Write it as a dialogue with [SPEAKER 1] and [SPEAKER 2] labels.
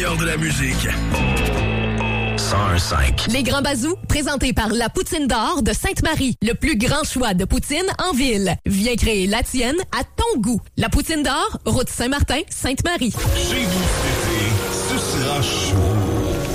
[SPEAKER 1] meilleur de la musique. 101.5.
[SPEAKER 2] Les Grands Bazous, présentés par La Poutine d'Or de Sainte-Marie. Le plus grand choix de poutine en ville. Viens créer la tienne à ton goût. La Poutine d'Or, route Saint-Martin, Sainte-Marie.
[SPEAKER 3] Chez vous cet été, ce sera chaud.